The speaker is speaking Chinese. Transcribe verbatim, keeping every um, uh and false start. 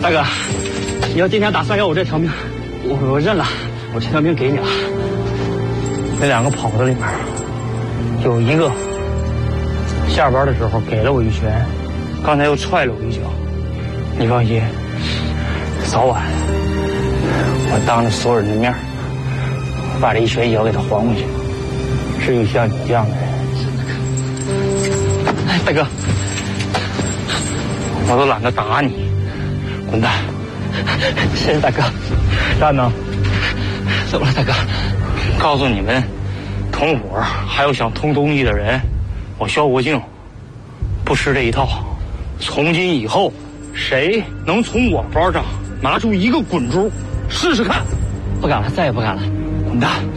大哥，你要今天打算要我这条命，我我认了，我这条命给你了。那两个跑的里面，有一个下班的时候给了我一拳，刚才又踹了我一脚。你放心，早晚我当着所有人的面，把这一拳也要给他还回去。至于像你这样的人，哎，大哥，我都懒得打你，滚蛋！谢谢大哥。蛋呢？怎么了，大哥？告诉你们同伙还有想偷东西的人，我肖国庆不吃这一套。从今以后，谁能从我包上拿出一个滚珠试试看？不敢了，再也不敢了。滚蛋！